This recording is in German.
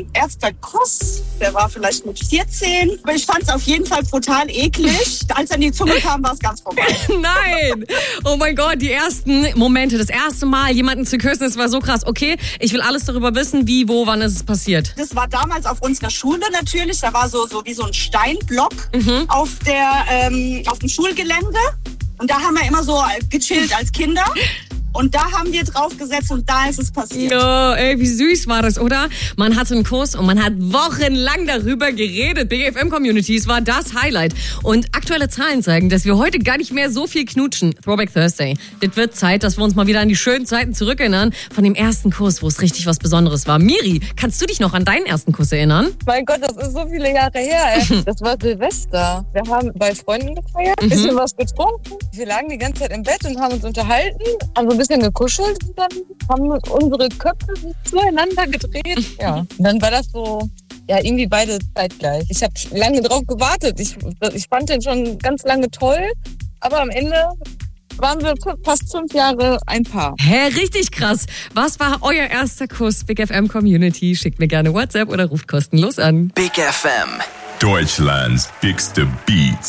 mein erster Kuss, der war vielleicht mit 14. Aber ich fand es auf jeden Fall brutal eklig. Als an die Zunge kam, war es ganz vorbei. Nein! Oh mein Gott, die ersten Momente, das erste Mal jemanden zu küssen, das war so krass. Okay, ich will alles darüber wissen, wie, wo, wann ist es passiert. Das war damals auf unserer Schule natürlich. Da war so wie so ein Steinblock auf dem Schulgelände. Und da haben wir immer so gechillt als Kinder. Und da haben wir drauf gesetzt und da ist es passiert. Ja, ey, wie süß war das, oder? Man hatte einen Kuss und man hat wochenlang darüber geredet. Big FM Communities war das Highlight. Und aktuelle Zahlen zeigen, dass wir heute gar nicht mehr so viel knutschen. Throwback Thursday. Das wird Zeit, dass wir uns mal wieder an die schönen Zeiten zurückerinnern. Von dem ersten Kuss, wo es richtig was Besonderes war. Miri, kannst du dich noch an deinen ersten Kuss erinnern? Mein Gott, das ist so viele Jahre her, ey. Das war Silvester. Wir haben bei Freunden gefeiert, ein bisschen was getrunken. Wir lagen die ganze Zeit im Bett und haben uns unterhalten, haben so ein bisschen gekuschelt und dann haben unsere Köpfe zueinander gedreht. Ja, und dann war das so, ja, irgendwie beide zeitgleich. Ich habe lange drauf gewartet. Ich fand den schon ganz lange toll, aber am Ende waren wir fast 5 Jahre ein Paar. Hä, richtig krass. Was war euer erster Kuss? Big FM Community. Schickt mir gerne WhatsApp oder ruft kostenlos an. Big FM. Deutschlands bigste Beats.